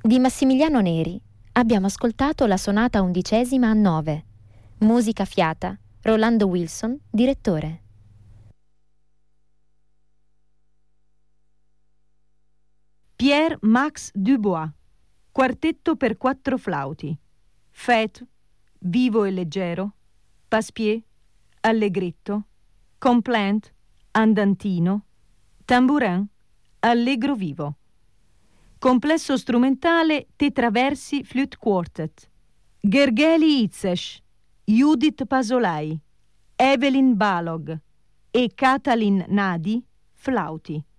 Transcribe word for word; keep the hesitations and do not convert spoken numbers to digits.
Di Massimiliano Neri abbiamo ascoltato la sonata undicesima a nove. Musica fiata, Rolando Wilson, direttore. Pierre Max Dubois, quartetto per quattro flauti. Fête, vivo e leggero. Passepied, allegretto. Complaint, andantino. Tambourin, allegro vivo. Complesso strumentale Tetraversi Flute Quartet. Gergely Itzes, Judith Pasolai, Evelyn Balog e Katalin Nadi, flauti.